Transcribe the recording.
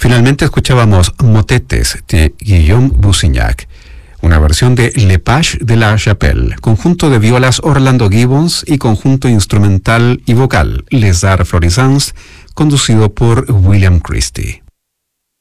Finalmente escuchábamos Motetes de Guillaume Busignac, una versión de Le Page de la Chapelle, conjunto de violas Orlando Gibbons y conjunto instrumental y vocal Les Arts Florissants, conducido por William Christie.